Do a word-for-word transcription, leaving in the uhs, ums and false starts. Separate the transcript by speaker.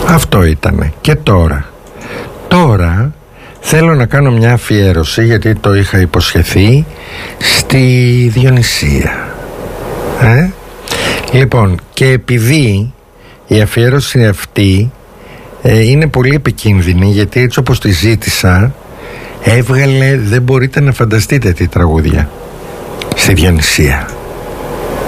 Speaker 1: Αυτό ήτανε. Και τώρα Τώρα θέλω να κάνω μια αφιέρωση, γιατί το είχα υποσχεθεί, στη Διονυσία. ε? Λοιπόν, και επειδή η αφιέρωση αυτή ε, είναι πολύ επικίνδυνη, γιατί έτσι όπως τη ζήτησα έβγαλε, δεν μπορείτε να φανταστείτε τι τραγούδια, στη Διονυσία.